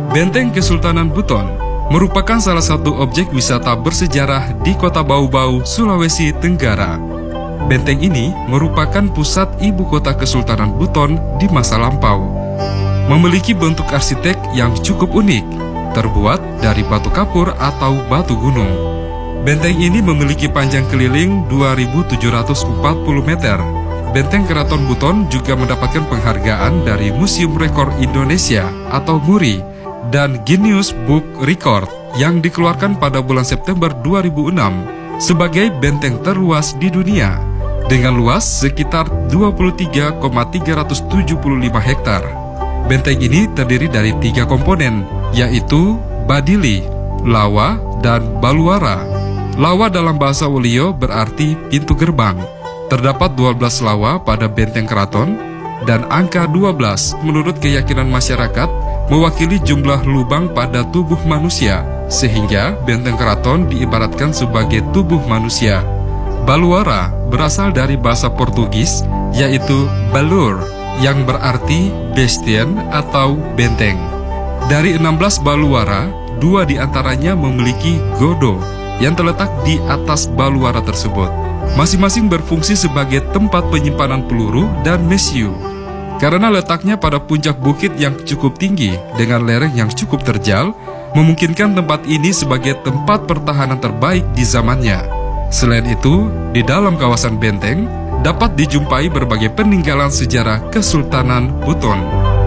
Benteng Kesultanan Buton merupakan salah satu objek wisata bersejarah di Kota Bau-Bau, Sulawesi Tenggara. Benteng ini merupakan pusat ibu kota Kesultanan Buton di masa lampau. Memiliki bentuk arsitek yang cukup unik, terbuat dari batu kapur atau batu gunung. Benteng ini memiliki panjang keliling 2.740 meter. Benteng Keraton Buton juga mendapatkan penghargaan dari Museum Rekor Indonesia atau MURI dan Guinness Book Record yang dikeluarkan pada bulan September 2006 sebagai benteng terluas di dunia dengan luas sekitar 23,375 hektar. Benteng ini terdiri dari 3 komponen, yaitu Badili, Lawa, dan Baluara. Lawa dalam bahasa Wolio berarti pintu gerbang. Terdapat 12 lawa pada benteng keraton, dan angka 12 menurut keyakinan masyarakat mewakili jumlah lubang pada tubuh manusia, sehingga benteng keraton diibaratkan sebagai tubuh manusia. Baluara berasal dari bahasa Portugis, yaitu balur, yang berarti bastion atau benteng. Dari 16 baluara, 2 diantaranya memiliki godo yang terletak di atas baluara tersebut. Masing-masing berfungsi sebagai tempat penyimpanan peluru dan mesiu. Karena letaknya pada puncak bukit yang cukup tinggi dengan lereng yang cukup terjal, memungkinkan tempat ini sebagai tempat pertahanan terbaik di zamannya. Selain itu, di dalam kawasan benteng dapat dijumpai berbagai peninggalan sejarah Kesultanan Buton.